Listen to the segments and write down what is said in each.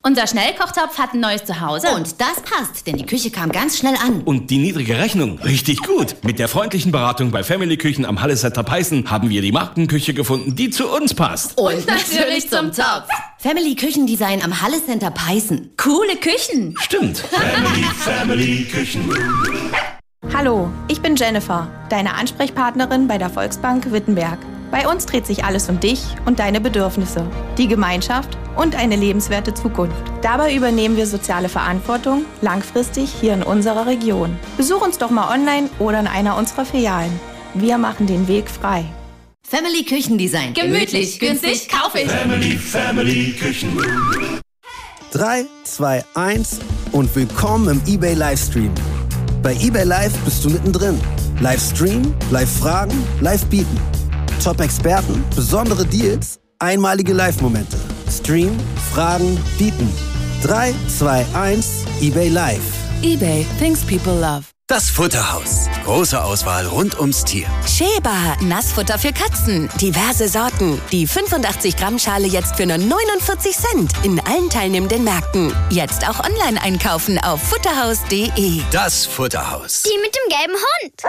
Unser Schnellkochtopf hat ein neues Zuhause. Und das passt, denn die Küche kam ganz schnell an. Und die niedrige Rechnung, richtig gut. Mit der freundlichen Beratung bei Family Küchen am Hallesetter Peißen haben wir die Markenküche gefunden, die zu uns passt. Und natürlich zum Topf. Family Küchendesign am Hallecenter Peißen. Coole Küchen. Stimmt. Family Küchen. Hallo, ich bin Jennifer, deine Ansprechpartnerin bei der Volksbank Wittenberg. Bei uns dreht sich alles um dich und deine Bedürfnisse, die Gemeinschaft und eine lebenswerte Zukunft. Dabei übernehmen wir soziale Verantwortung langfristig hier in unserer Region. Besuch uns doch mal online oder in einer unserer Filialen. Wir machen den Weg frei. Family Küchendesign. Gemütlich, günstig, kaufe ich. Family Küchen. 3, 2, 1 und willkommen im eBay Livestream. Bei eBay Live bist du mittendrin. Livestream, Live-Fragen, Live-Bieten. Top-Experten, besondere Deals, einmalige Live-Momente. Stream, Fragen, Bieten. 3, 2, 1, eBay Live. eBay, things people love. Das Futterhaus. Große Auswahl rund ums Tier. Sheba, Nassfutter für Katzen. Diverse Sorten. Die 85 Gramm Schale jetzt für nur 49 Cent. In allen teilnehmenden Märkten. Jetzt auch online einkaufen auf futterhaus.de. Das Futterhaus. Die mit dem gelben Hund.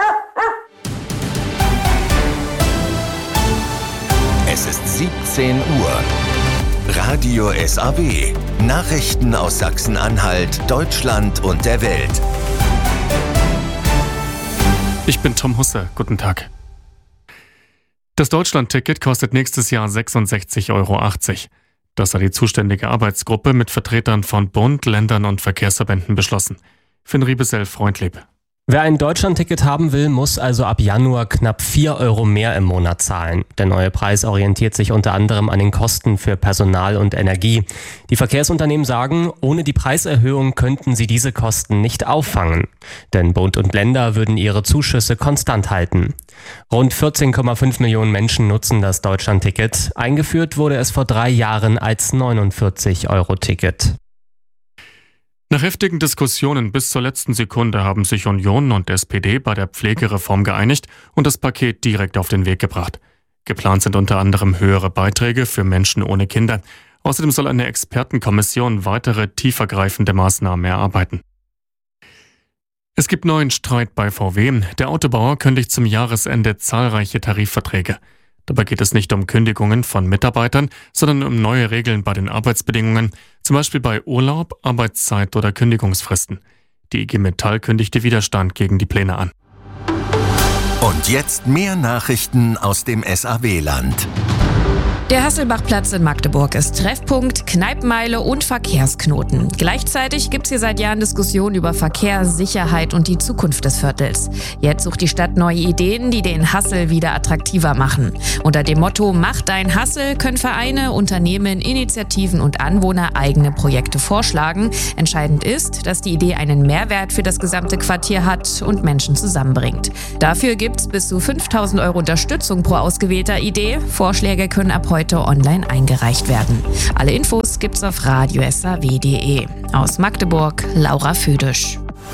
Es ist 17 Uhr. Radio SAW. Nachrichten aus Sachsen-Anhalt, Deutschland und der Welt. Ich bin Tom Husse. Guten Tag. Das Deutschland-Ticket kostet nächstes Jahr 66,80 €. Das hat die zuständige Arbeitsgruppe mit Vertretern von Bund, Ländern und Verkehrsverbänden beschlossen. Finn Riebesell-Freundlieb. Wer ein Deutschlandticket haben will, muss also ab Januar knapp 4 € mehr im Monat zahlen. Der neue Preis orientiert sich unter anderem an den Kosten für Personal und Energie. Die Verkehrsunternehmen sagen, ohne die Preiserhöhung könnten sie diese Kosten nicht auffangen. Denn Bund und Länder würden ihre Zuschüsse konstant halten. Rund 14,5 Millionen Menschen nutzen das Deutschlandticket. Eingeführt wurde es vor 3 Jahren als 49-Euro-Ticket. Nach heftigen Diskussionen bis zur letzten Sekunde haben sich Union und SPD bei der Pflegereform geeinigt und das Paket direkt auf den Weg gebracht. Geplant sind unter anderem höhere Beiträge für Menschen ohne Kinder. Außerdem soll eine Expertenkommission weitere tiefergreifende Maßnahmen erarbeiten. Es gibt neuen Streit bei VW. Der Autobauer kündigt zum Jahresende zahlreiche Tarifverträge. Dabei geht es nicht um Kündigungen von Mitarbeitern, sondern um neue Regeln bei den Arbeitsbedingungen, zum Beispiel bei Urlaub, Arbeitszeit oder Kündigungsfristen. Die IG Metall kündigte Widerstand gegen die Pläne an. Und jetzt mehr Nachrichten aus dem SAW-Land. Der Hasselbachplatz in Magdeburg ist Treffpunkt, Kneipenmeile und Verkehrsknoten. Gleichzeitig gibt es hier seit Jahren Diskussionen über Verkehr, Sicherheit und die Zukunft des Viertels. Jetzt sucht die Stadt neue Ideen, die den Hassel wieder attraktiver machen. Unter dem Motto Mach dein Hassel können Vereine, Unternehmen, Initiativen und Anwohner eigene Projekte vorschlagen. Entscheidend ist, dass die Idee einen Mehrwert für das gesamte Quartier hat und Menschen zusammenbringt. Dafür gibt es bis zu 5.000 € Unterstützung pro ausgewählter Idee. Vorschläge können ab heute online eingereicht werden. Alle Infos gibt's auf radiosaw.de. Aus Magdeburg, Laura Füdisch.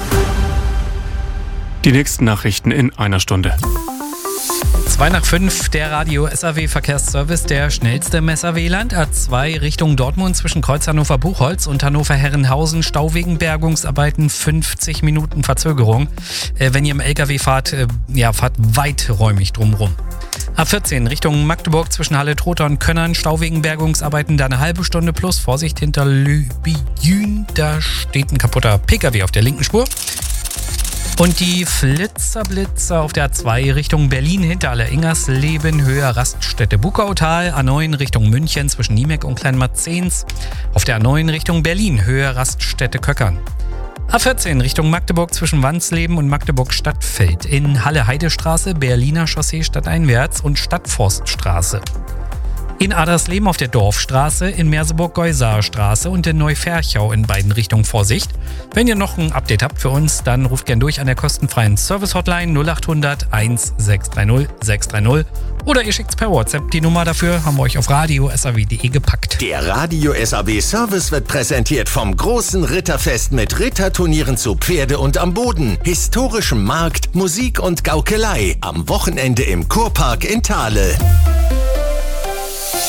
Die nächsten Nachrichten in einer Stunde. 2 nach 5, der Radio SAW Verkehrsservice, der schnellste im SAW-Land. A2 Richtung Dortmund zwischen Kreuz Hannover-Buchholz und Hannover-Herrenhausen. Stau wegen Bergungsarbeiten, 50 Minuten Verzögerung. Wenn ihr im LKW fahrt, fahrt weiträumig drumherum. A14 Richtung Magdeburg zwischen Halle-Trotha und Könnern. Stau wegen Bergungsarbeiten, da eine halbe Stunde plus. Vorsicht hinter Lübijün, da steht ein kaputter PKW auf der linken Spur. Und die Flitzer auf der A2 Richtung Berlin hinter Ingersleben, Höhe Raststätte Bukautal. A9 Richtung München zwischen Niemek und Kleinmarzens. Auf der A9 Richtung Berlin, Höhe Raststätte Köckern. A14 Richtung Magdeburg zwischen Wansleben und Magdeburg-Stadtfeld. In Halle-Heidestraße, Berliner Chaussee stadteinwärts und Stadtforststraße. In Adersleben auf der Dorfstraße, in Merseburg-Geusar-Straße und in Neuferchau in beiden Richtungen Vorsicht. Wenn ihr noch ein Update habt für uns, dann ruft gern durch an der kostenfreien Service-Hotline 0800 1630 630 oder ihr schickt's per WhatsApp. Die Nummer dafür haben wir euch auf radiosaw.de gepackt. Der Radio SAW Service wird präsentiert vom großen Ritterfest mit Ritterturnieren zu Pferde und am Boden, historischem Markt, Musik und Gaukelei am Wochenende im Kurpark in Thale.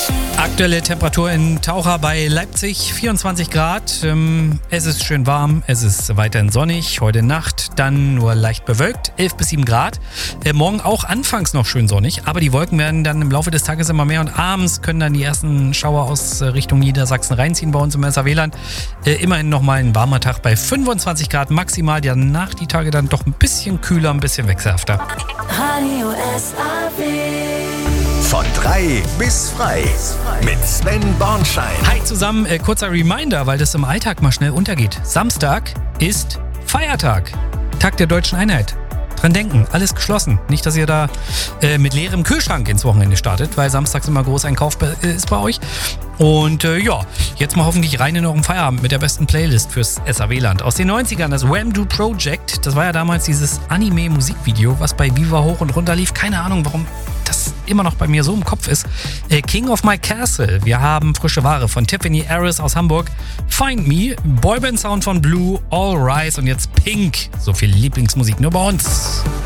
Aktuelle Temperatur in Taucher bei Leipzig 24 Grad. Es ist schön warm, es ist weiterhin sonnig. Heute Nacht dann nur leicht bewölkt, 11 bis 7 Grad. Morgen auch anfangs noch schön sonnig, aber die Wolken werden dann im Laufe des Tages immer mehr und abends können dann die ersten Schauer aus Richtung Niedersachsen reinziehen bei uns im SAW-Land. Immerhin nochmal ein warmer Tag bei 25 Grad maximal. Danach die Tage dann doch ein bisschen kühler, ein bisschen wechselhafter. Radio SAW. Von 3 bis frei mit Sven Bornschein. Hi zusammen, kurzer Reminder, weil das im Alltag mal schnell untergeht. Samstag ist Feiertag, Tag der Deutschen Einheit. Dran denken, alles geschlossen. Nicht, dass ihr da mit leerem Kühlschrank ins Wochenende startet, weil samstags immer Großeinkauf ist bei euch. Und jetzt mal hoffentlich rein in euren Feierabend mit der besten Playlist fürs SAW-Land. Aus den 90ern, das Wham-Do Project. Das war ja damals dieses Anime-Musikvideo, was bei Viva hoch und runter lief. Keine Ahnung, warum das immer noch bei mir so im Kopf ist. King of My Castle. Wir haben frische Ware von Tiffany Harris aus Hamburg. Find Me, Boyband Sound von Blue, All Rise und jetzt Pink. So viel Lieblingsmusik nur bei uns.